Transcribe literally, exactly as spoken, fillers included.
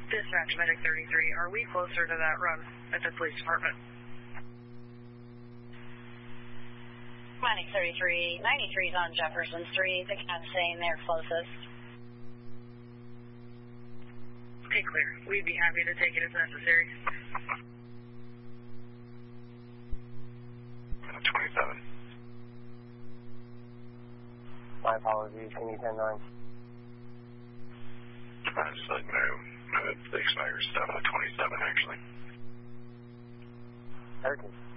Dispatch, Medic thirty-three, are we closer to that run at the police department? Medic thirty-three, ninety-three is on Jefferson Street. The cat's saying they're closest. Okay, clear. We'd be happy to take it if necessary. twenty-seven. My apologies, can you ten nine? I just like no, no, the expired stuff at twenty-seven actually. American.